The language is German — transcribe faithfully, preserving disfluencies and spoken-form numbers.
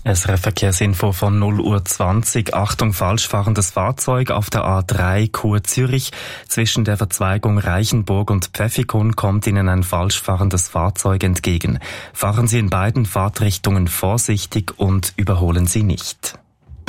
S R F Verkehrsinfo von null Uhr zwanzig. Achtung, falsch fahrendes Fahrzeug auf der A drei Chur-Zürich. Zwischen der Verzweigung Reichenburg und Pfäffikon kommt Ihnen ein falsch fahrendes Fahrzeug entgegen. Fahren Sie in beiden Fahrtrichtungen vorsichtig und überholen Sie nicht.